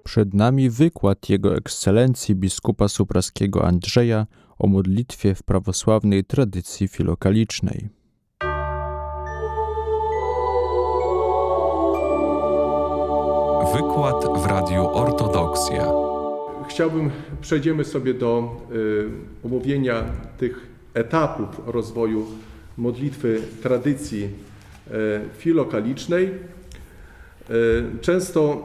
Przed nami wykład Jego Ekscelencji biskupa supraskiego Andrzeja o modlitwie w prawosławnej tradycji filokalicznej. Wykład w Radiu Ortodoksja. Przejdziemy sobie do omówienia tych etapów rozwoju modlitwy tradycji filokalicznej. Często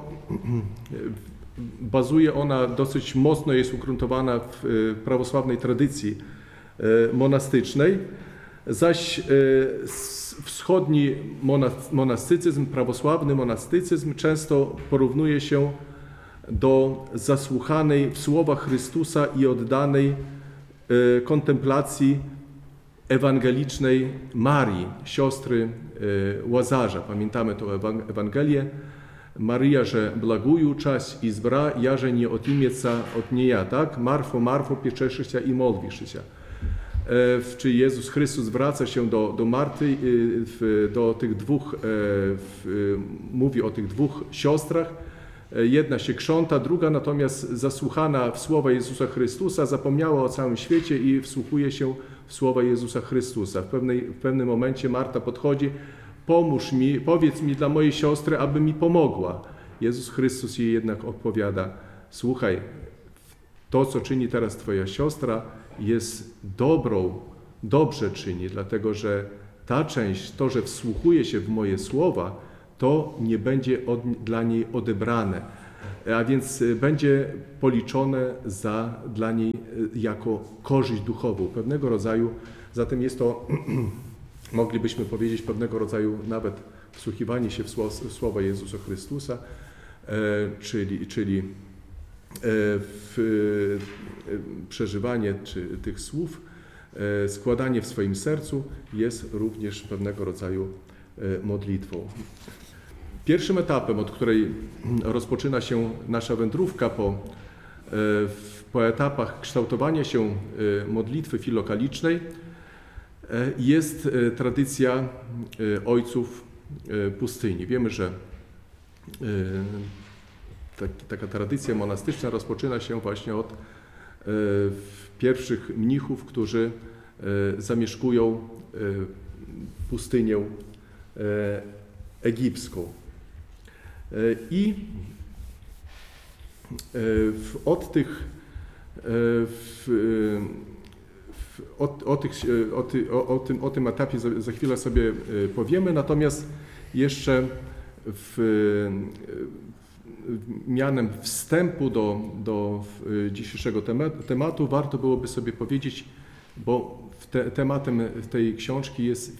bazuje ona, dosyć mocno jest ugruntowana w prawosławnej tradycji monastycznej, zaś wschodni monastycyzm, prawosławny monastycyzm często porównuje się do zasłuchanej w słowach Chrystusa i oddanej kontemplacji ewangelicznej Marii, siostry Łazarza. Pamiętamy tę Ewangelię. Maryja, że blaguju czaś i zbra, ja, że nie otimieca od niej, tak? Marfo, Marfo, pieczeszyся i modliszysia. Czy Jezus Chrystus zwraca się do Marty, do tych dwóch, mówi o tych dwóch siostrach. Jedna się krząta, druga natomiast zasłuchana w słowa Jezusa Chrystusa, zapomniała o całym świecie i wsłuchuje się w słowa Jezusa Chrystusa. W pewnym momencie Marta podchodzi: pomóż mi, powiedz mi dla mojej siostry, aby mi pomogła. Jezus Chrystus jej jednak odpowiada: słuchaj, to co czyni teraz twoja siostra jest dobrze czyni, dlatego że ta część, to, że wsłuchuje się w moje słowa, to nie będzie dla niej odebrane, a więc będzie policzone dla niej jako korzyść duchową, pewnego rodzaju. Zatem jest to, moglibyśmy powiedzieć, pewnego rodzaju nawet wsłuchiwanie się w słowa Jezusa Chrystusa, czyli przeżywanie tych słów, składanie w swoim sercu jest również pewnego rodzaju modlitwą. Pierwszym etapem, od której rozpoczyna się nasza wędrówka po etapach kształtowania się modlitwy filokalicznej, jest tradycja ojców pustyni. Wiemy, że taka tradycja monastyczna rozpoczyna się właśnie od pierwszych mnichów, którzy zamieszkują pustynię egipską. I o tym etapie za chwilę sobie powiemy, natomiast jeszcze mianem wstępu do dzisiejszego tematu warto byłoby sobie powiedzieć, bo tematem tej książki jest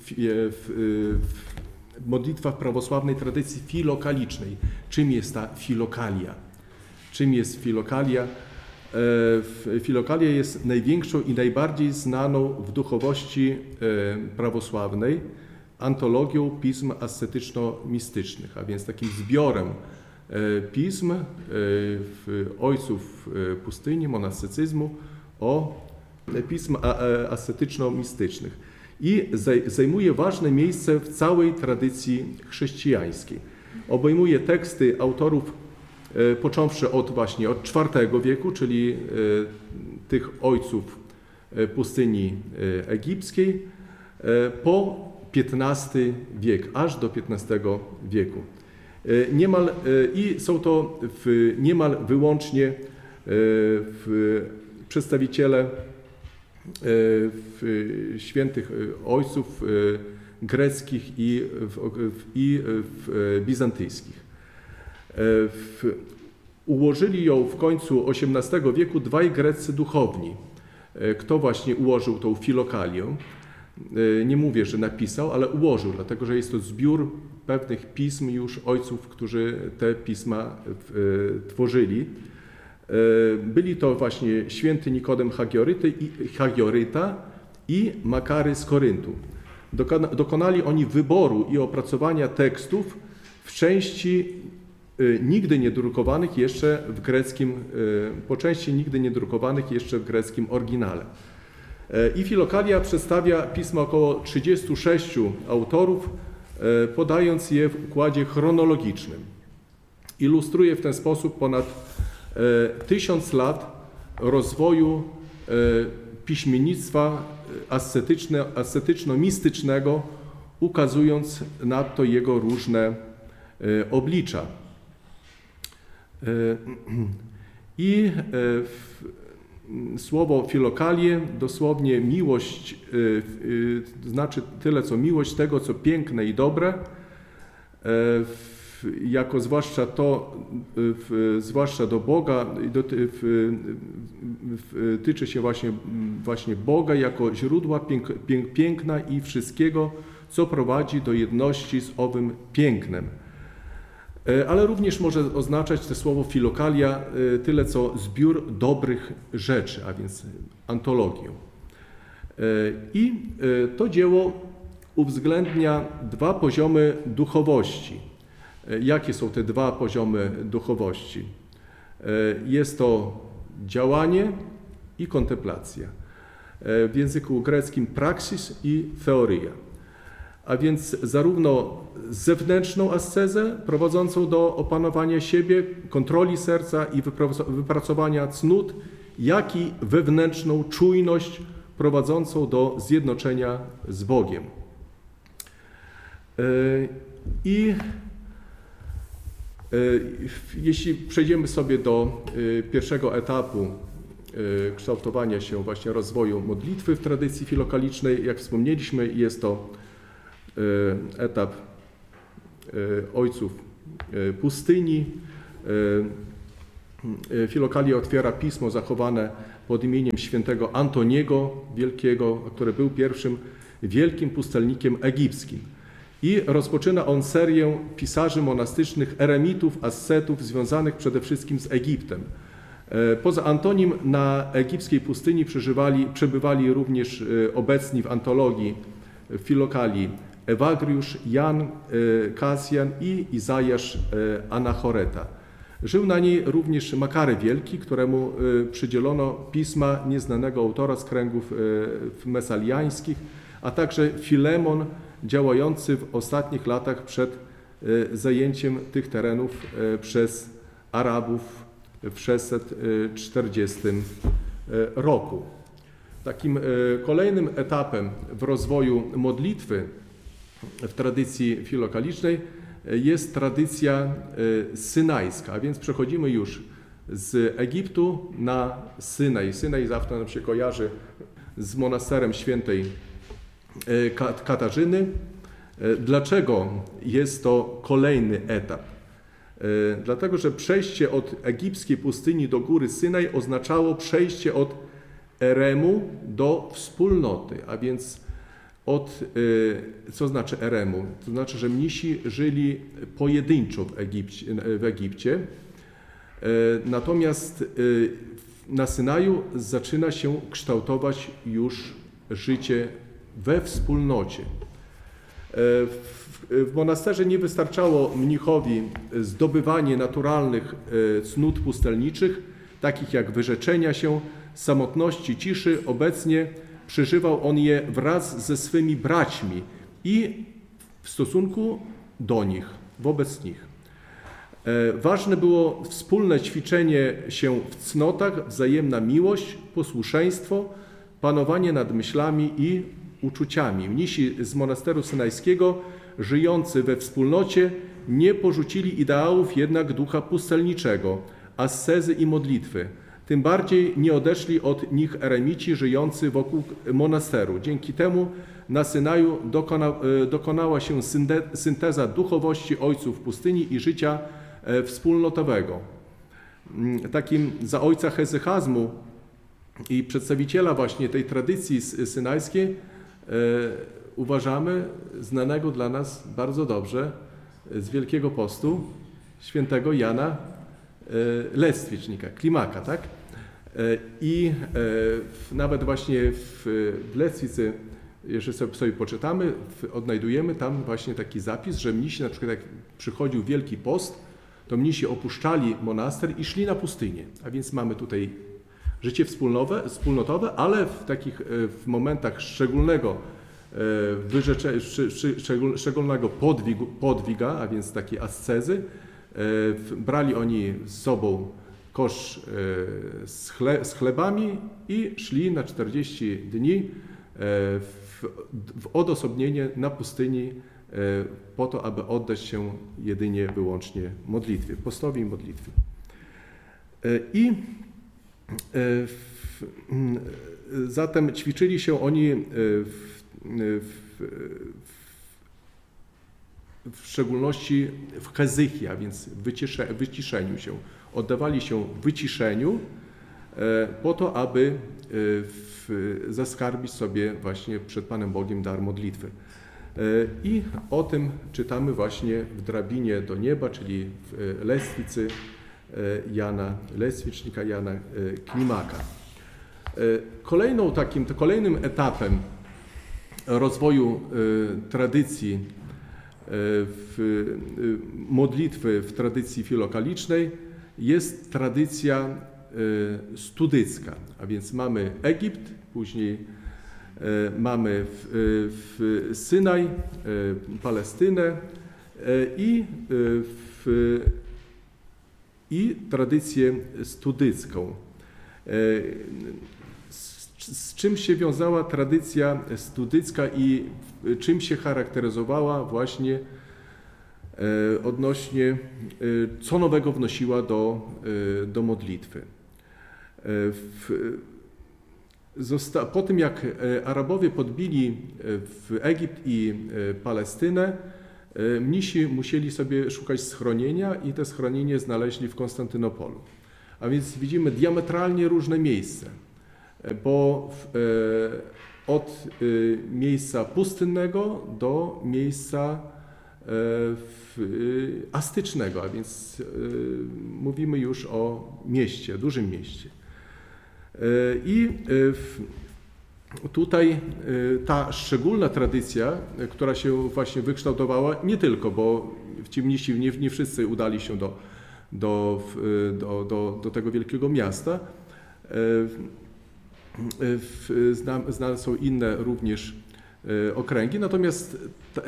modlitwa w prawosławnej tradycji filokalicznej. Czym jest ta filokalia? Czym jest filokalia? Filokalia jest największą i najbardziej znaną w duchowości prawosławnej antologią pism ascetyczno-mistycznych, a więc takim zbiorem pism ojców pustyni, monastycyzmu, pism ascetyczno-mistycznych. I zajmuje ważne miejsce w całej tradycji chrześcijańskiej. Obejmuje teksty autorów począwszy od IV wieku, czyli tych ojców pustyni egipskiej, po XV wiek, aż do XV wieku. I są to niemal wyłącznie przedstawiciele świętych ojców greckich i bizantyjskich. Ułożyli ją w końcu XVIII wieku dwaj greccy duchowni. Kto właśnie ułożył tą filokalię? Nie mówię, że napisał, ale ułożył, dlatego że jest to zbiór pewnych pism już ojców, którzy te pisma tworzyli. Byli to właśnie święty Nikodem Hagioryta i Makary z Koryntu. Dokonali oni wyboru i opracowania tekstów w części nigdy niedrukowanych jeszcze w greckim, po części nigdy niedrukowanych jeszcze w greckim oryginale. I filokalia przedstawia pisma około 36 autorów, podając je w układzie chronologicznym. Ilustruje w ten sposób ponad 1000 lat rozwoju piśmiennictwa ascetyczno-mistycznego, ukazując nadto jego różne oblicza. I słowo filokalie, dosłownie miłość, znaczy tyle co miłość tego, co piękne i dobre, jako zwłaszcza to, zwłaszcza do Boga, tyczy się właśnie Boga jako źródła piękna i wszystkiego, co prowadzi do jedności z owym pięknem. Ale również może oznaczać to słowo filokalia tyle co zbiór dobrych rzeczy, a więc antologię. I to dzieło uwzględnia dwa poziomy duchowości. Jakie są te dwa poziomy duchowości? Jest to działanie i kontemplacja. W języku greckim praksis i theoria. A więc zarówno zewnętrzną ascezę prowadzącą do opanowania siebie, kontroli serca i wypracowania cnót, jak i wewnętrzną czujność prowadzącą do zjednoczenia z Bogiem. I jeśli przejdziemy sobie do pierwszego etapu kształtowania się właśnie rozwoju modlitwy w tradycji filokalicznej, jak wspomnieliśmy, jest to etap ojców pustyni. Filokalia otwiera pismo zachowane pod imieniem świętego Antoniego Wielkiego, który był pierwszym wielkim pustelnikiem egipskim. I rozpoczyna on serię pisarzy monastycznych, eremitów, ascetów związanych przede wszystkim z Egiptem. Poza Antonim na egipskiej pustyni przebywali również obecni w antologii filokalii Ewagriusz, Jan Kasjan i Izajasz Anachoreta. Żył na niej również Makary Wielki, któremu przydzielono pisma nieznanego autora z kręgów mesaliańskich, a także Filemon, działający w ostatnich latach przed zajęciem tych terenów przez Arabów w 640 roku. Takim kolejnym etapem w rozwoju modlitwy w tradycji filokalicznej jest tradycja synajska, a więc przechodzimy już z Egiptu na Synaj. Synaj zawsze nam się kojarzy z monasterem świętej Katarzyny. Dlaczego jest to kolejny etap? Dlatego, że przejście od egipskiej pustyni do góry Synaj oznaczało przejście od eremu do wspólnoty, a więc co znaczy eremu? To znaczy, że mnisi żyli pojedynczo w Egipcie, natomiast na Synaju zaczyna się kształtować już życie we wspólnocie. W monasterze nie wystarczało mnichowi zdobywanie naturalnych cnót pustelniczych, takich jak wyrzeczenia się, samotności, ciszy. Obecnie przeżywał on je wraz ze swymi braćmi i w stosunku do nich, wobec nich. Ważne było wspólne ćwiczenie się w cnotach, wzajemna miłość, posłuszeństwo, panowanie nad myślami i uczuciami. Mnisi z monasteru synajskiego, żyjący we wspólnocie, nie porzucili ideałów jednak ducha pustelniczego, ascezy i modlitwy. Tym bardziej nie odeszli od nich eremici żyjący wokół monasteru. Dzięki temu na Synaju dokonała się synteza duchowości ojców pustyni i życia wspólnotowego. Takim za ojca hesychazmu i przedstawiciela właśnie tej tradycji synajskiej uważamy znanego dla nas bardzo dobrze z Wielkiego Postu świętego Jana Lestwicznika, Klimaka, tak? I nawet właśnie w Lestwicy, jeżeli sobie poczytamy, odnajdujemy tam właśnie taki zapis, że mnisi, na przykład jak przychodził Wielki Post, to mnisi opuszczali monaster i szli na pustynię. A więc mamy tutaj życie wspólnotowe, ale w takich w momentach szczególnego podwiga, a więc takiej ascezy, Brali oni z sobą kosz z chlebami i szli na 40 dni w odosobnienie na pustyni po to, aby oddać się jedynie wyłącznie modlitwie, postowi i modlitwie. Zatem ćwiczyli się oni w szczególności w hezychii, a więc wyciszeniu się. Oddawali się wyciszeniu po to, aby zaskarbić sobie właśnie przed Panem Bogiem dar modlitwy. I o tym czytamy właśnie w drabinie do nieba, czyli w lestwicy lestwicznika Jana Klimaka. Kolejnym etapem rozwoju tradycji modlitwy w tradycji filokalicznej jest tradycja studycka, a więc mamy Egipt, później mamy Synaj, Palestynę i tradycję studycką. Z czym się wiązała tradycja studycka i czym się charakteryzowała właśnie odnośnie, co nowego wnosiła do modlitwy. Po tym jak Arabowie podbili w Egipt i Palestynę, mnisi musieli sobie szukać schronienia i te schronienie znaleźli w Konstantynopolu. A więc widzimy diametralnie różne miejsca, bo od miejsca pustynnego do miejsca astycznego, a więc mówimy już o mieście, dużym mieście. I tutaj ta szczególna tradycja, która się właśnie wykształtowała, nie tylko, bo ci mnisi nie wszyscy udali się do tego wielkiego miasta. Znane są inne również okręgi, natomiast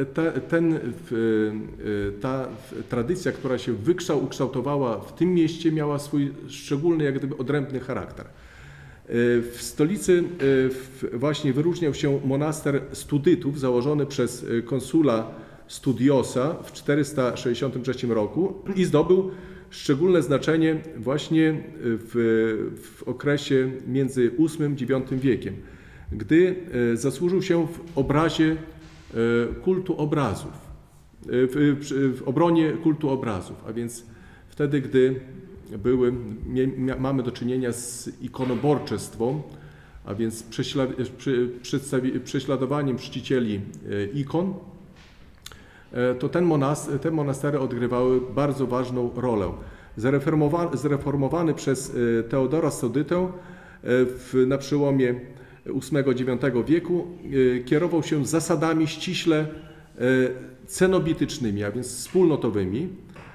ta tradycja, która się ukształtowała w tym mieście, miała swój szczególny, jak gdyby odrębny charakter. W stolicy właśnie wyróżniał się monaster studytów założony przez konsula Studiosa w 463 roku i zdobył szczególne znaczenie właśnie w okresie między VIII i IX wiekiem, gdy zasłużył się w obrazie kultu obrazów, w obronie kultu obrazów, a więc wtedy, gdy mamy do czynienia z ikonoborczestwem, a więc prześladowaniem czcicieli ikon, to te monastery odgrywały bardzo ważną rolę. Zreformowany przez Teodora Stodytę na przełomie VIII-IX wieku kierował się zasadami ściśle cenobitycznymi, a więc wspólnotowymi.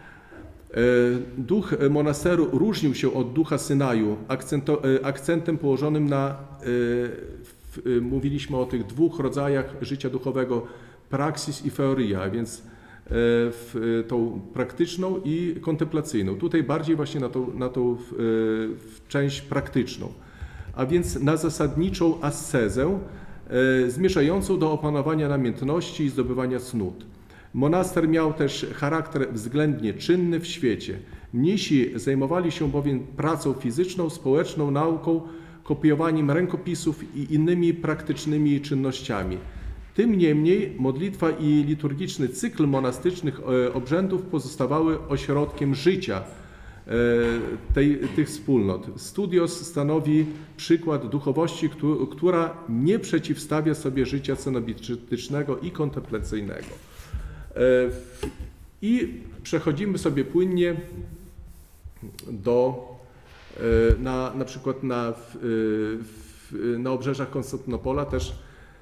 Duch monasteru różnił się od ducha Synaju akcentem położonym na, mówiliśmy o tych dwóch rodzajach życia duchowego, praksis i theoria, a więc tą praktyczną i kontemplacyjną. Tutaj bardziej właśnie na tą część praktyczną, a więc na zasadniczą ascezę zmierzającą do opanowania namiętności i zdobywania cnót. Monaster miał też charakter względnie czynny w świecie. Mnisi zajmowali się bowiem pracą fizyczną, społeczną, nauką, kopiowaniem rękopisów i innymi praktycznymi czynnościami. Tym niemniej modlitwa i liturgiczny cykl monastycznych obrzędów pozostawały ośrodkiem życia tych wspólnot. Studios stanowi przykład duchowości, która nie przeciwstawia sobie życia cenobitycznego i kontemplacyjnego. I przechodzimy sobie płynnie na przykład na obrzeżach Konstantynopola też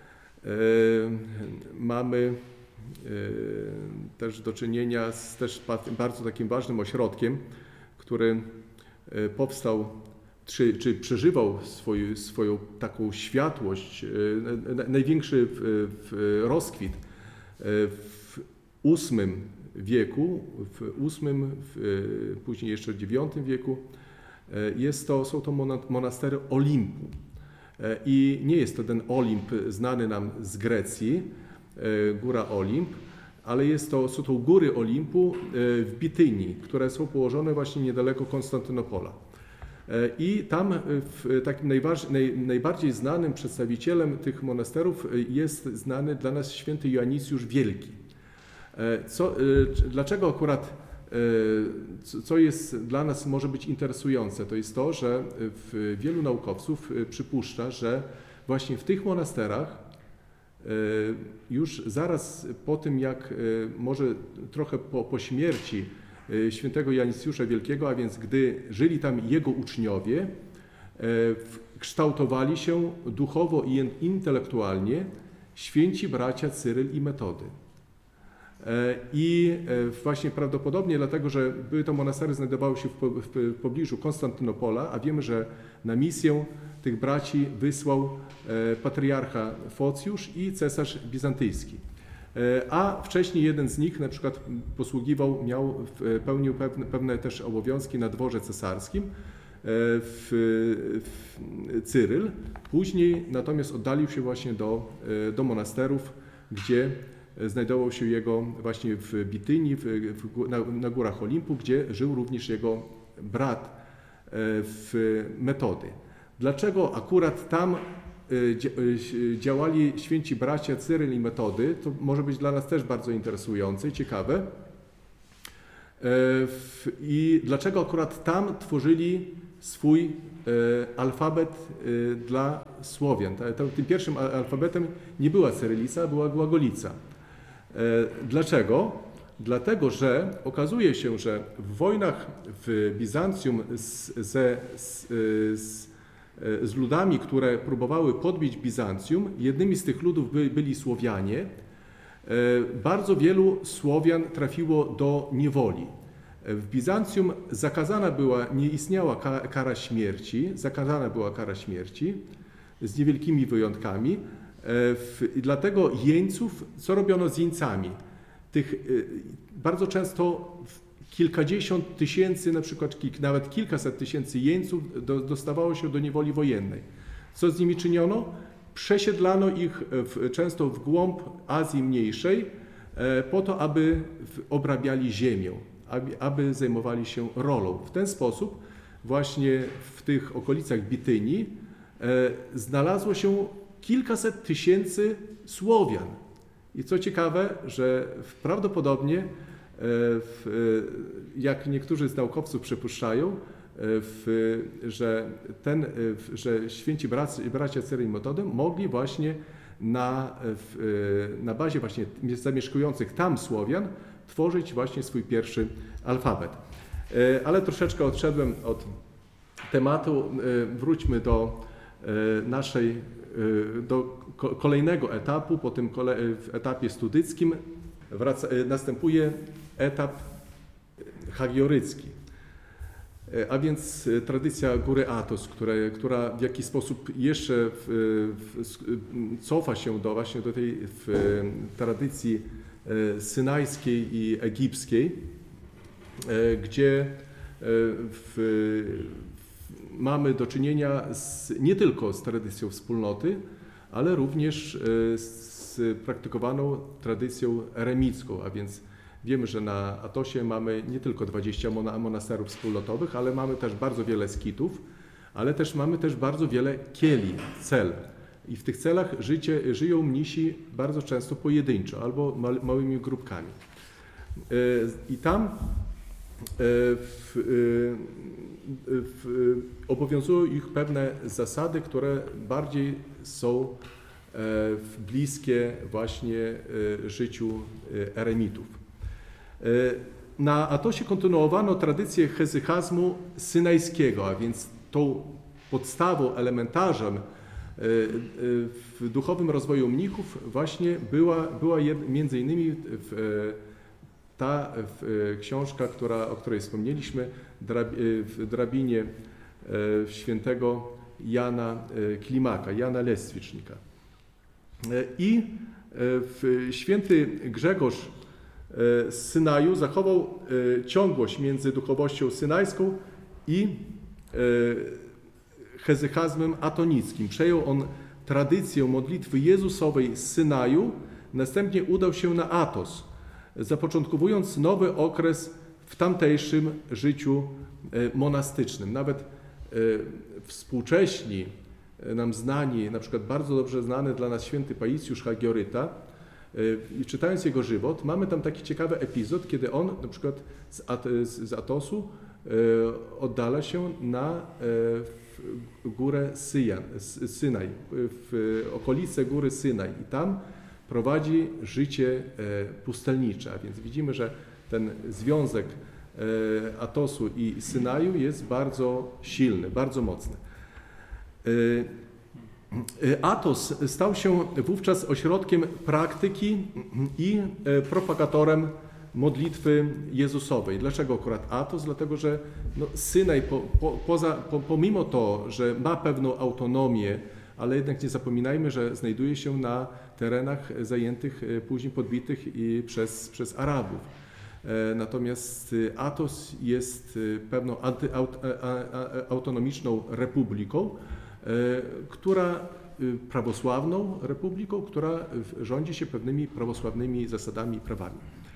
mamy też do czynienia z też bardzo takim ważnym ośrodkiem, który powstał, czy przeżywał swoją taką światłość, największy rozkwit w VIII wieku, w VIII, później jeszcze w IX wieku. Są to monastery Olimpu. I nie jest to ten Olimp znany nam z Grecji, góra Olimp, ale są to góry Olimpu w Bitynii, które są położone właśnie niedaleko Konstantynopola. I tam takim najbardziej znanym przedstawicielem tych monasterów jest znany dla nas święty Joannicjusz Wielki. Dlaczego akurat, co jest dla nas może być interesujące, to jest to, że wielu naukowców przypuszcza, że właśnie w tych monasterach już zaraz po tym, jak może trochę po śmierci świętego Joannicjusza Wielkiego, a więc gdy żyli tam jego uczniowie, kształtowali się duchowo i intelektualnie święci bracia Cyryl i Metody. I właśnie prawdopodobnie dlatego, że były to monastery, znajdowały się w pobliżu Konstantynopola, a wiemy, że na misję tych braci wysłał patriarcha Focjusz i cesarz bizantyjski. A wcześniej jeden z nich na przykład pełnił pewne też obowiązki na dworze cesarskim, Cyryl. Później natomiast oddalił się właśnie do monasterów, gdzie znajdował się jego właśnie w Bitynii, na górach Olimpu, gdzie żył również jego brat Metody. Dlaczego akurat tam działali święci bracia Cyryl i Metody, to może być dla nas też bardzo interesujące i ciekawe. I dlaczego akurat tam tworzyli swój alfabet dla Słowian. Tym pierwszym alfabetem nie była cyrylica, była głagolica. Dlaczego? Dlatego, że okazuje się, że w wojnach w Bizancjum z ludami, które próbowały podbić Bizancjum, jednymi z tych ludów byli Słowianie. Bardzo wielu Słowian trafiło do niewoli. W Bizancjum nie istniała kara śmierci, zakazana była kara śmierci z niewielkimi wyjątkami. I dlatego jeńców, co robiono z jeńcami? Bardzo często kilkadziesiąt tysięcy, na przykład nawet kilkaset tysięcy jeńców dostawało się do niewoli wojennej. Co z nimi czyniono? Przesiedlano ich często w głąb Azji Mniejszej po to, aby obrabiali ziemię, aby zajmowali się rolą. W ten sposób właśnie w tych okolicach Bitynii znalazło się kilkaset tysięcy Słowian. I co ciekawe, że prawdopodobnie, jak niektórzy z naukowców przypuszczają, że święci bracia Cyryl i Metody mogli właśnie na bazie właśnie zamieszkujących tam Słowian tworzyć właśnie swój pierwszy alfabet. Ale troszeczkę odszedłem od tematu. Wróćmy do kolejnego etapu. Po tym w etapie studyckim następuje etap hagiorycki, a więc tradycja góry Athos, która w jakiś sposób jeszcze cofa się właśnie do tej tradycji synajskiej i egipskiej, gdzie mamy do czynienia nie tylko z tradycją wspólnoty, ale również z praktykowaną tradycją eremicką, a więc wiemy, że na Athosie mamy nie tylko 20 monasterów wspólnotowych, ale mamy też bardzo wiele skitów, ale też mamy bardzo wiele kieli, cel. I w tych celach żyją mnisi bardzo często pojedynczo albo małymi grupkami. I tam obowiązują ich pewne zasady, które bardziej są bliskie właśnie życiu eremitów. Na Athosie kontynuowano tradycję hesychazmu synajskiego, a więc tą podstawą, elementarzem w duchowym rozwoju mnichów właśnie była między innymi ta książka, o której wspomnieliśmy, w drabinie świętego Jana Klimaka, Jana Leswicznika. I święty Grzegorz Synaju zachował ciągłość między duchowością synajską i hezychazmem atonickim. Przejął on tradycję modlitwy Jezusowej z Synaju, następnie udał się na Atos, zapoczątkowując nowy okres w tamtejszym życiu monastycznym. Nawet współcześni, nam znani, na przykład bardzo dobrze znany dla nas święty Paisjusz Hagioryta, i czytając jego żywot, mamy tam taki ciekawy epizod, kiedy on na przykład z Atosu oddala się na górę Synaj, w okolice góry Synaj i tam prowadzi życie pustelnicze. A więc widzimy, że ten związek Atosu i Synaju jest bardzo silny, bardzo mocny. Atos stał się wówczas ośrodkiem praktyki i propagatorem modlitwy Jezusowej. Dlaczego akurat Atos? Dlatego, że Synaj pomimo to, że ma pewną autonomię, ale jednak nie zapominajmy, że znajduje się na terenach zajętych, później podbitych i przez Arabów. Natomiast Atos jest pewną autonomiczną republiką, prawosławną republiką, która rządzi się pewnymi prawosławnymi zasadami i prawami.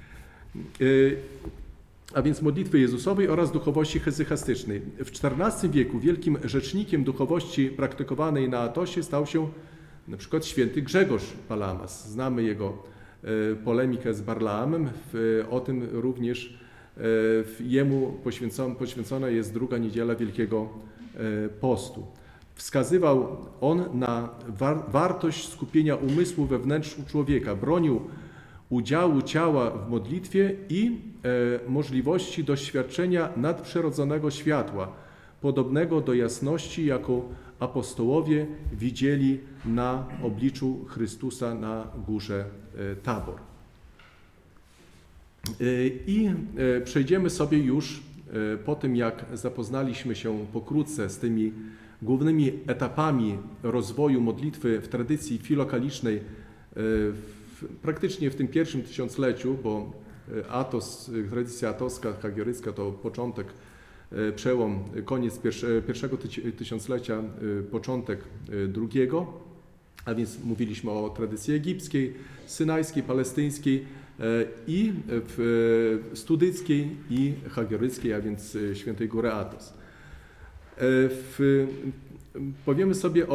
A więc modlitwy Jezusowej oraz duchowości hezychastycznej. W XIV wieku wielkim rzecznikiem duchowości praktykowanej na Atosie stał się na przykład święty Grzegorz Palamas. Znamy jego polemikę z Barlaamem, o tym również jemu poświęcona jest druga niedziela Wielkiego Postu. Wskazywał on na wartość skupienia umysłu we wnętrzu człowieka, bronił udziału ciała w modlitwie i możliwości doświadczenia nadprzyrodzonego światła, podobnego do jasności, jaką apostołowie widzieli na obliczu Chrystusa na górze Tabor. I przejdziemy sobie już po tym, jak zapoznaliśmy się pokrótce z tymi głównymi etapami rozwoju modlitwy w tradycji filokalicznej praktycznie w tym pierwszym tysiącleciu, bo tradycja atoska, hagiorycka to początek, przełom, koniec pierwszego tysiąclecia, początek drugiego, a więc mówiliśmy o tradycji egipskiej, synajskiej, palestyńskiej i studyckiej i hagioryckiej, a więc Świętej Góry Atos. Powiemy sobie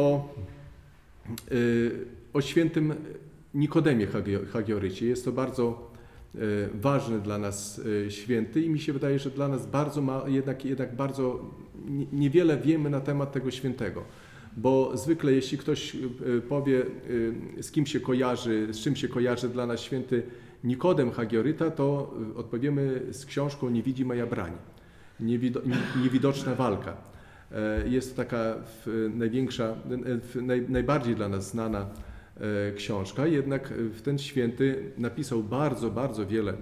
o świętym Nikodemie Hagiorycie. Jest to bardzo ważny dla nas święty i mi się wydaje, że dla nas jednak bardzo niewiele wiemy na temat tego świętego. Bo zwykle jeśli ktoś powie, z czym się kojarzy dla nas święty Nikodem Hagioryta, to odpowiemy z książką Niewidima Brań. Niewidoczna walka. Jest to taka najbardziej dla nas znana książka, jednak ten święty napisał bardzo, bardzo wiele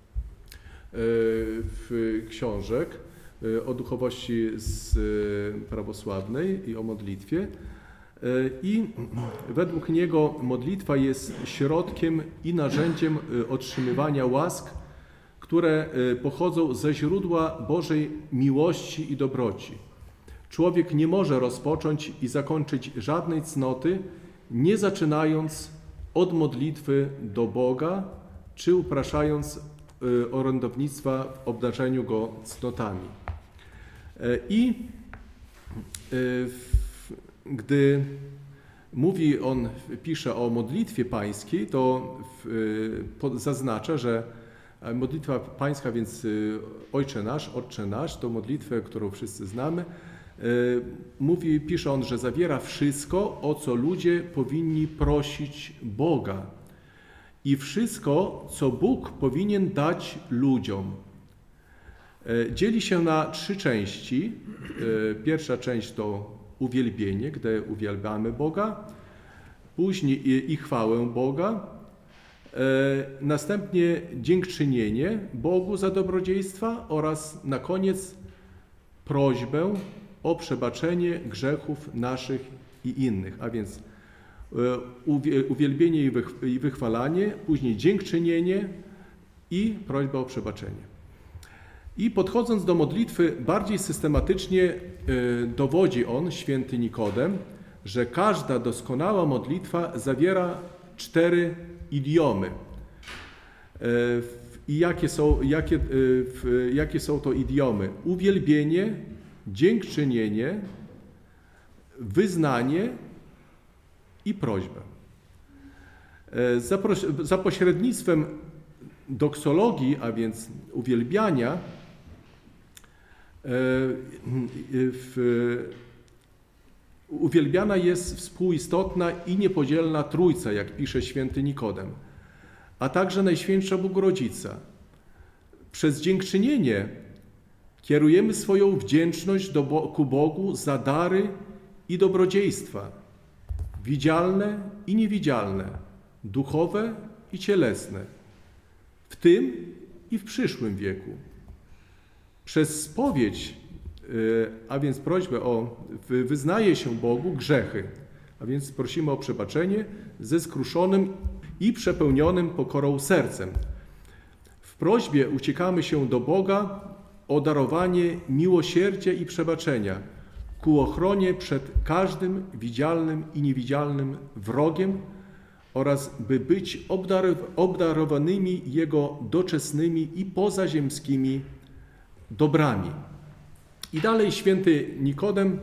książek o duchowości prawosławnej i o modlitwie. I według niego modlitwa jest środkiem i narzędziem otrzymywania łask, które pochodzą ze źródła Bożej miłości i dobroci. Człowiek nie może rozpocząć i zakończyć żadnej cnoty, nie zaczynając od modlitwy do Boga, czy upraszając orędownictwa w obdarzeniu go cnotami. I gdy pisze o modlitwie pańskiej, to zaznacza, że modlitwa pańska, więc Ojcze Nasz, to modlitwę, którą wszyscy znamy, pisze on, że zawiera wszystko, o co ludzie powinni prosić Boga i wszystko, co Bóg powinien dać ludziom. Dzieli się na 3 części. Pierwsza część to uwielbienie, gdy uwielbiamy Boga, później i chwałę Boga, następnie dziękczynienie Bogu za dobrodziejstwa oraz na koniec prośbę o przebaczenie grzechów naszych i innych, a więc uwielbienie i wychwalanie, później dziękczynienie i prośba o przebaczenie. I podchodząc do modlitwy bardziej systematycznie dowodzi on, święty Nikodem, że każda doskonała modlitwa zawiera 4 idiomy. I jakie są to idiomy? Uwielbienie, dziękczynienie, wyznanie i prośbę. Za pośrednictwem doksologii, a więc uwielbiania, uwielbiana jest współistotna i niepodzielna Trójca, jak pisze święty Nikodem, a także Najświętsza Bogorodzica. Przez dziękczynienie kierujemy swoją wdzięczność ku Bogu za dary i dobrodziejstwa, widzialne i niewidzialne, duchowe i cielesne, w tym i w przyszłym wieku. Przez spowiedź, a więc prośbę wyznaje się Bogu grzechy, a więc prosimy o przebaczenie ze skruszonym i przepełnionym pokorą sercem. W prośbie uciekamy się do Boga o darowanie miłosierdzia i przebaczenia ku ochronie przed każdym widzialnym i niewidzialnym wrogiem oraz by być obdarowanymi Jego doczesnymi i pozaziemskimi dobrami. I dalej święty Nikodem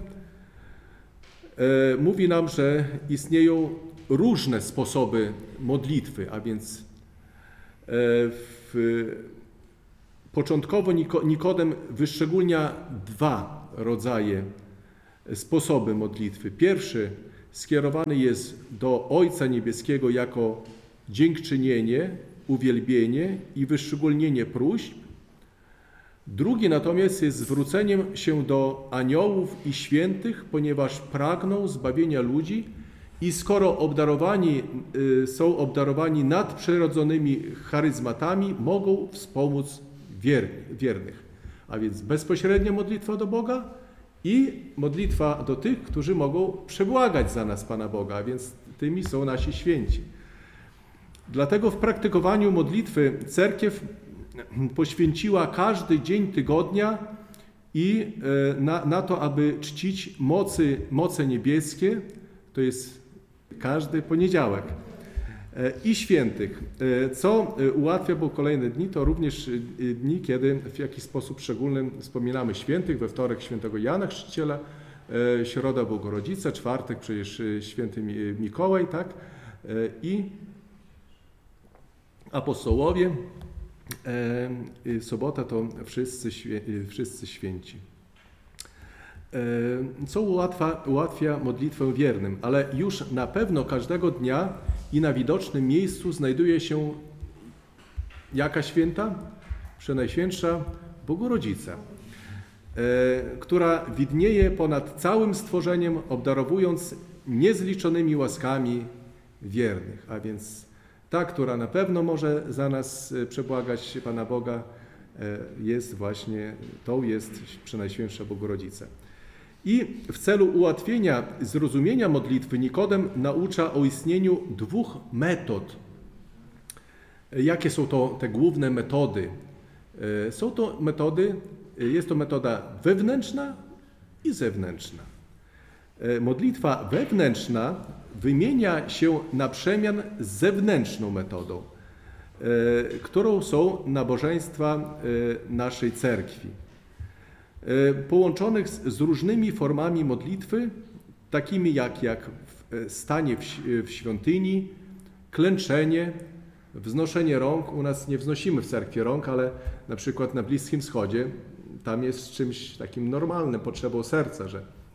mówi nam, że istnieją różne sposoby modlitwy, a więc początkowo Nikodem wyszczególnia 2 rodzaje sposoby modlitwy. Pierwszy skierowany jest do Ojca Niebieskiego jako dziękczynienie, uwielbienie i wyszczególnienie próśb. Drugi natomiast jest zwróceniem się do aniołów i świętych, ponieważ pragną zbawienia ludzi i skoro są obdarowani nadprzyrodzonymi charyzmatami, mogą wspomóc wiernych. A więc bezpośrednia modlitwa do Boga i modlitwa do tych, którzy mogą przebłagać za nas Pana Boga, a więc tymi są nasi święci. Dlatego w praktykowaniu modlitwy Cerkiew poświęciła każdy dzień tygodnia i na to, aby czcić moce niebieskie, to jest każdy poniedziałek, i świętych, co ułatwia, bo kolejne dni to również dni, kiedy w jakiś sposób szczególny wspominamy świętych, we wtorek świętego Jana Chrzciciela, środa Bogorodzica, czwartek przecież święty Mikołaj, tak? I apostołowie, sobota to wszyscy święci. Co ułatwia modlitwę wiernym, ale już na pewno każdego dnia i na widocznym miejscu znajduje się jaka święta? Przenajświętsza Bogorodzica, która widnieje ponad całym stworzeniem, obdarowując niezliczonymi łaskami wiernych, a więc ta, która na pewno może za nas przebłagać Pana Boga, jest Przenajświętsza Bogorodzica. I w celu ułatwienia zrozumienia modlitwy Nikodem naucza o istnieniu 2 metod. Jakie są to te główne metody? Jest to metoda wewnętrzna i zewnętrzna. Modlitwa wewnętrzna wymienia się na przemian z zewnętrzną metodą, którą są nabożeństwa naszej cerkwi, połączonych z różnymi formami modlitwy, takimi jak stanie w świątyni, klęczenie, wznoszenie rąk. U nas nie wznosimy w cerkwi rąk, ale na przykład na Bliskim Wschodzie tam jest czymś takim normalnym, potrzebą serca,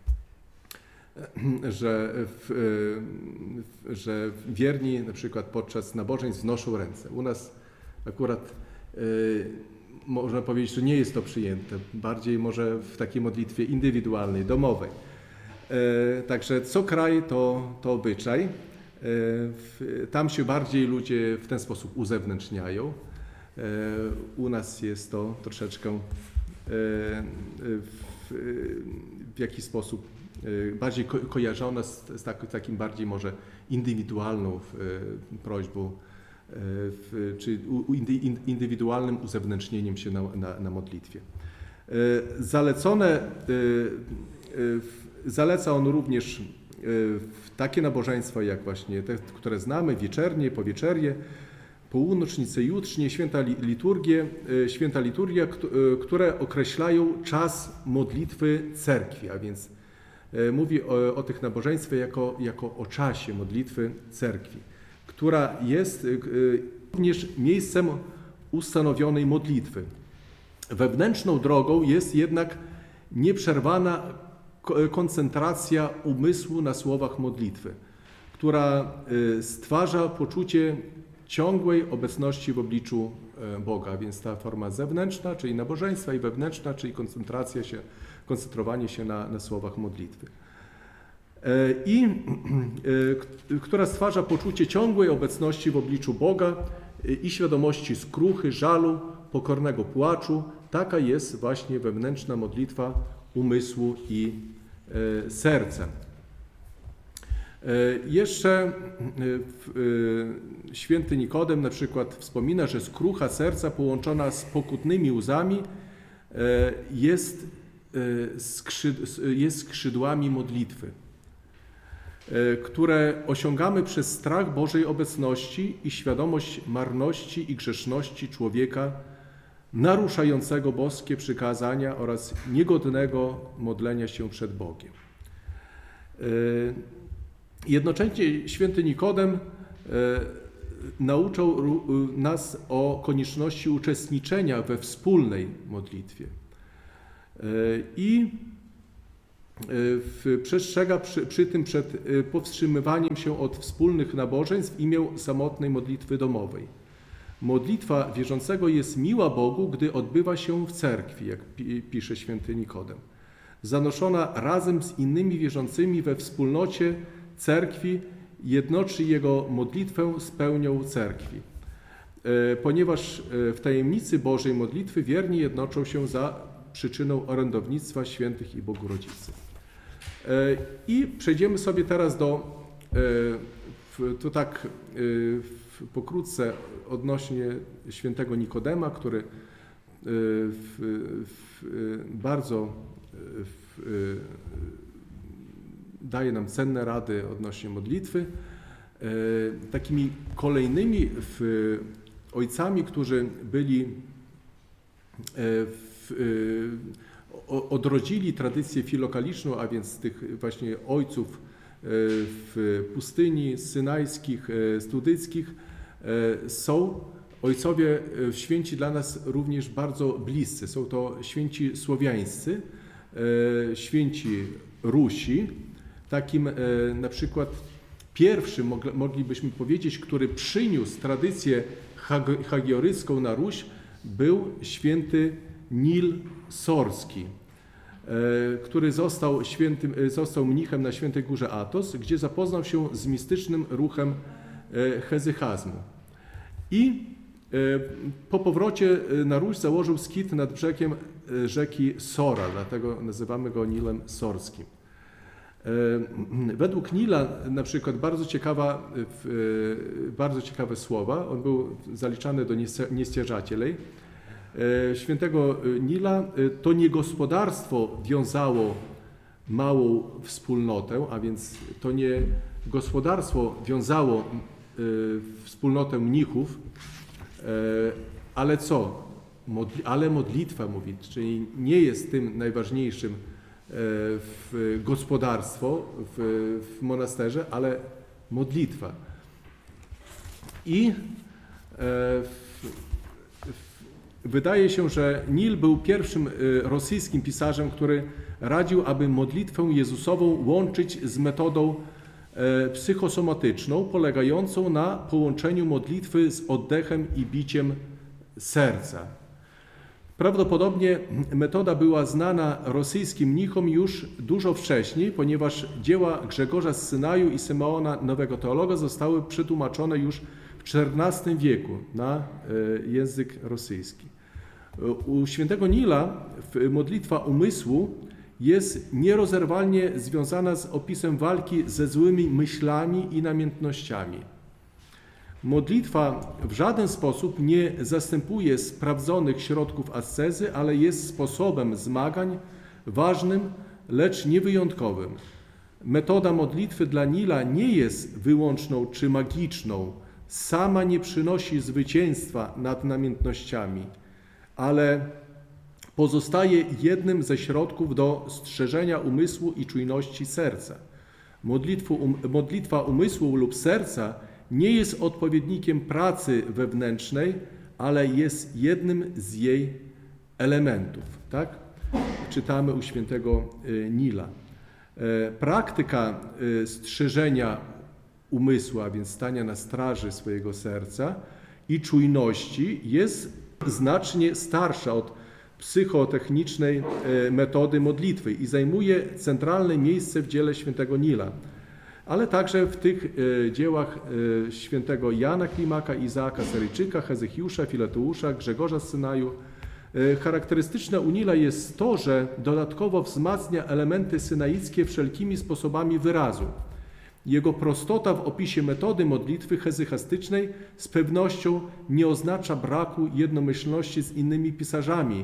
że wierni na przykład podczas nabożeństw wznoszą ręce. U nas akurat można powiedzieć, że nie jest to przyjęte, bardziej może w takiej modlitwie indywidualnej, domowej. Także co kraj to obyczaj. Tam się bardziej ludzie w ten sposób uzewnętrzniają. U nas jest to troszeczkę w jakiś sposób bardziej kojarzone z takim bardziej może indywidualną prośbą czy indywidualnym uzewnętrznieniem się na modlitwie. Zaleca on również takie nabożeństwa jak właśnie te, które znamy, wieczernie, powieczernie, północznice, jutrznie, święta liturgia, które określają czas modlitwy cerkwi, a więc mówi o tych nabożeństwach jako o czasie modlitwy cerkwi, która jest również miejscem ustanowionej modlitwy. Wewnętrzną drogą jest jednak nieprzerwana koncentracja umysłu na słowach modlitwy, która stwarza poczucie ciągłej obecności w obliczu Boga, więc ta forma zewnętrzna, czyli nabożeństwa, i wewnętrzna, czyli koncentrowanie się na słowach modlitwy. Która stwarza poczucie ciągłej obecności w obliczu Boga i świadomości skruchy, żalu, pokornego płaczu. Taka jest właśnie wewnętrzna modlitwa umysłu i serca. Jeszcze święty Nikodem na przykład wspomina, że skrucha serca połączona z pokutnymi łzami jest skrzydłami modlitwy, które osiągamy przez strach Bożej obecności i świadomość marności i grzeszności człowieka naruszającego boskie przykazania oraz niegodnego modlenia się przed Bogiem. Jednocześnie święty Nikodem nauczał nas o konieczności uczestniczenia we wspólnej modlitwie i przestrzega przy tym przed powstrzymywaniem się od wspólnych nabożeństw w imię samotnej modlitwy domowej. Modlitwa wierzącego jest miła Bogu, gdy odbywa się w cerkwi, jak pisze święty Nikodem. Zanoszona razem z innymi wierzącymi we wspólnocie cerkwi jednoczy jego modlitwę z pełnią cerkwi, ponieważ w tajemnicy Bożej modlitwy wierni jednoczą się za przyczyną orędownictwa świętych i Bogu Rodzicy. I przejdziemy sobie teraz to tak pokrótce odnośnie świętego Nikodema, który bardzo daje nam cenne rady odnośnie modlitwy. Takimi kolejnymi ojcami, którzy byli odrodzili tradycję filokaliczną, a więc tych właśnie ojców w pustyni synajskich, studyckich, są ojcowie święci dla nas również bardzo bliscy. Są to święci słowiańscy, święci Rusi. Takim na przykład pierwszym, moglibyśmy powiedzieć, który przyniósł tradycję hagioryską na Ruś, był święty Nil Sorski, który został mnichem na Świętej Górze Athos, gdzie zapoznał się z mistycznym ruchem hezychazmu. I po powrocie na Ruś założył skit nad brzegiem rzeki Sora, dlatego nazywamy go Nilem Sorskim. Według Nila na przykład bardzo ciekawe słowa, on był zaliczany do niestяжателей. Świętego Nila to nie gospodarstwo wiązało małą wspólnotę, a więc to nie gospodarstwo wiązało wspólnotę mnichów, ale co? Ale modlitwa, mówi, czyli nie jest tym najważniejszym gospodarstwo w monasterze, ale modlitwa. I wydaje się, że Nil był pierwszym rosyjskim pisarzem, który radził, aby modlitwę Jezusową łączyć z metodą psychosomatyczną, polegającą na połączeniu modlitwy z oddechem i biciem serca. Prawdopodobnie metoda była znana rosyjskim mnichom już dużo wcześniej, ponieważ dzieła Grzegorza z Synaju i Symeona, nowego teologa, zostały przetłumaczone już w XIV wieku na język rosyjski. U świętego Nila modlitwa umysłu jest nierozerwalnie związana z opisem walki ze złymi myślami i namiętnościami. Modlitwa w żaden sposób nie zastępuje sprawdzonych środków ascezy, ale jest sposobem zmagań ważnym, lecz niewyjątkowym. Metoda modlitwy dla Nila nie jest wyłączną czy magiczną, sama nie przynosi zwycięstwa nad namiętnościami, ale pozostaje jednym ze środków do strzeżenia umysłu i czujności serca. Modlitwa umysłu lub serca nie jest odpowiednikiem pracy wewnętrznej, ale jest jednym z jej elementów. Tak? Czytamy u świętego Nila. Praktyka strzeżenia umysłu, a więc stania na straży swojego serca i czujności jest znacznie starsza od psychotechnicznej metody modlitwy i zajmuje centralne miejsce w dziele świętego Nila, ale także w tych dziełach świętego Jana Klimaka, Izaaka Seryjczyka, Hezychiusza, Fileteusza, Grzegorza z Synaju. Charakterystyczne u Nila jest to, że dodatkowo wzmacnia elementy synaickie wszelkimi sposobami wyrazu. Jego prostota w opisie metody modlitwy hezychastycznej z pewnością nie oznacza braku jednomyślności z innymi pisarzami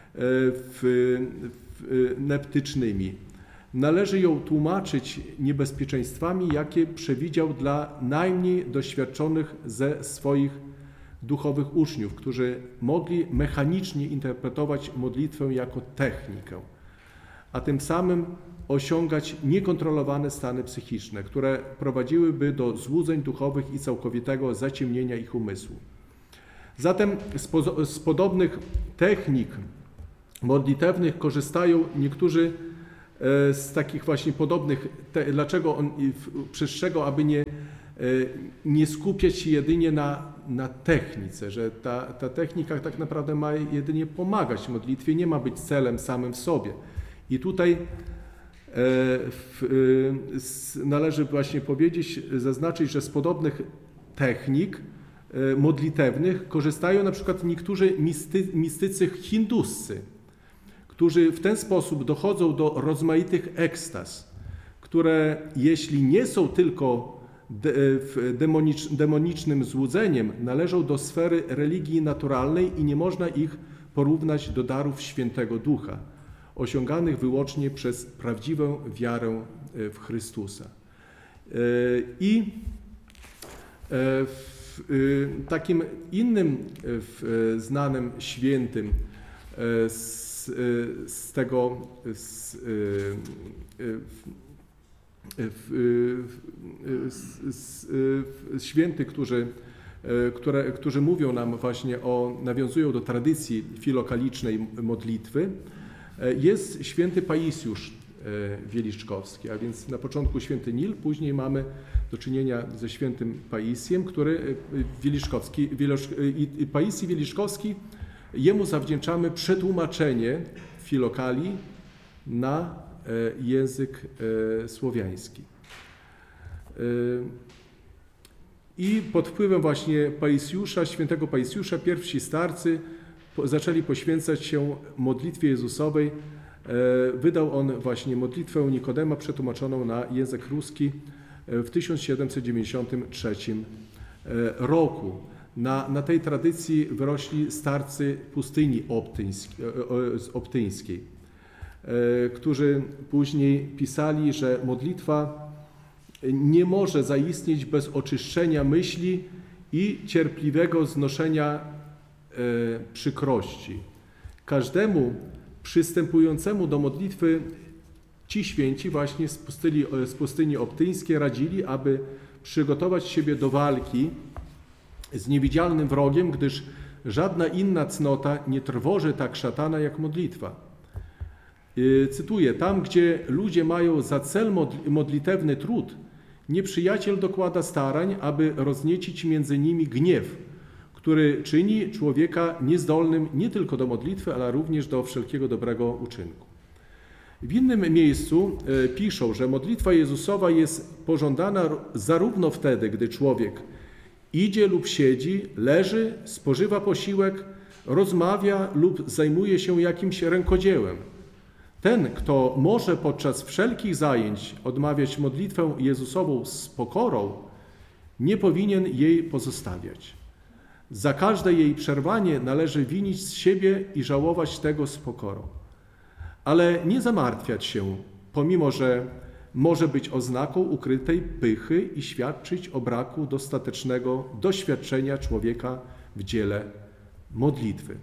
neptycznymi. Należy ją tłumaczyć niebezpieczeństwami, jakie przewidział dla najmniej doświadczonych ze swoich duchowych uczniów, którzy mogli mechanicznie interpretować modlitwę jako technikę, a tym samym osiągać niekontrolowane stany psychiczne, które prowadziłyby do złudzeń duchowych i całkowitego zaciemnienia ich umysłu. Zatem z podobnych technik modlitewnych korzystają niektórzy z takich właśnie podobnych, dlaczego on przestrzegał, aby nie skupiać się jedynie na technice, że ta technika tak naprawdę ma jedynie pomagać modlitwie, nie ma być celem samym w sobie. I tutaj należy właśnie zaznaczyć, że z podobnych technik modlitewnych korzystają na przykład niektórzy mistycy hinduscy, którzy w ten sposób dochodzą do rozmaitych ekstaz, które jeśli nie są tylko demonicznym złudzeniem, należą do sfery religii naturalnej i nie można ich porównać do darów Świętego Ducha, osiąganych wyłącznie przez prawdziwą wiarę w Chrystusa. I takim innym znanym świętym świętych, którzy mówią nam właśnie nawiązują do tradycji filokalicznej modlitwy, jest święty Paisiusz Wieliczkowski, a więc na początku święty Nil, później mamy do czynienia ze świętym Paisjem, który Paisji Wieliczkowski, jemu zawdzięczamy przetłumaczenie filokalii na język słowiański. I pod wpływem właśnie Paisiusza, świętego Paisiusza, pierwsi starcy zaczęli poświęcać się modlitwie Jezusowej. Wydał on właśnie modlitwę Nikodema przetłumaczoną na język ruski w 1793 roku. Na tej tradycji wyrośli starcy pustyni optyńskiej, którzy później pisali, że modlitwa nie może zaistnieć bez oczyszczenia myśli i cierpliwego znoszenia przykrości. Każdemu przystępującemu do modlitwy ci święci właśnie z pustyni optyńskiej radzili, aby przygotować siebie do walki z niewidzialnym wrogiem, gdyż żadna inna cnota nie trwoży tak szatana jak modlitwa. Cytuję, tam gdzie ludzie mają za cel modlitewny trud, nieprzyjaciel dokłada starań, aby rozniecić między nimi gniew, który czyni człowieka niezdolnym nie tylko do modlitwy, ale również do wszelkiego dobrego uczynku. W innym miejscu piszą, że modlitwa Jezusowa jest pożądana zarówno wtedy, gdy człowiek idzie lub siedzi, leży, spożywa posiłek, rozmawia lub zajmuje się jakimś rękodziełem. Ten, kto może podczas wszelkich zajęć odmawiać modlitwę Jezusową z pokorą nie powinien jej pozostawiać. Za każde jej przerwanie należy winić z siebie i żałować tego z pokorą. Ale nie zamartwiać się, pomimo że może być oznaką ukrytej pychy i świadczyć o braku dostatecznego doświadczenia człowieka w dziele modlitwy.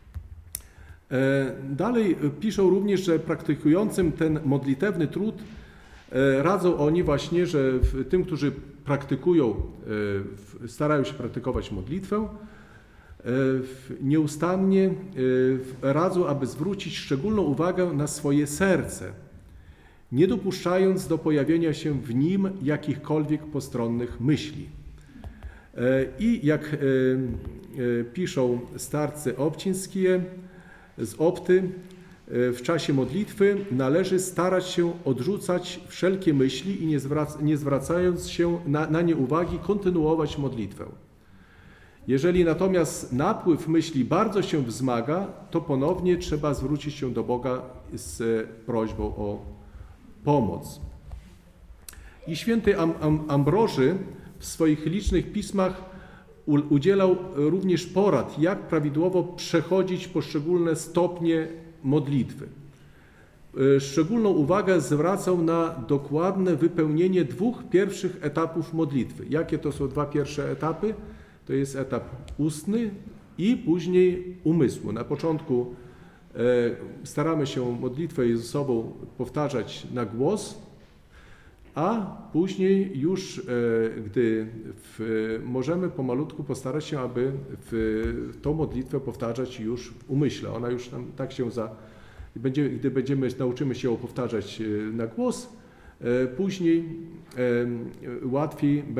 Dalej piszą również, że praktykującym ten modlitewny trud radzą oni właśnie, że tym, którzy praktykują, starają się praktykować modlitwę, nieustannie radzą, aby zwrócić szczególną uwagę na swoje serce, nie dopuszczając do pojawienia się w nim jakichkolwiek postronnych myśli. I jak piszą starcy obcińskie z Opty, w czasie modlitwy należy starać się odrzucać wszelkie myśli i nie zwracając się na nie uwagi, kontynuować modlitwę. Jeżeli natomiast napływ myśli bardzo się wzmaga, to ponownie trzeba zwrócić się do Boga z prośbą o pomoc. I święty Ambroży w swoich licznych pismach udzielał również porad, jak prawidłowo przechodzić poszczególne stopnie modlitwy. Szczególną uwagę zwracał na dokładne wypełnienie 2 pierwszych etapów modlitwy. Jakie to są 2 pierwsze etapy? To jest etap ustny i później umysłu. Na początku staramy się modlitwę Jezusową powtarzać na głos, a później już, gdy możemy pomalutku postarać się, aby tą modlitwę powtarzać już w umyśle. Ona już nam tak się gdy nauczymy się ją powtarzać na głos, później łatwiej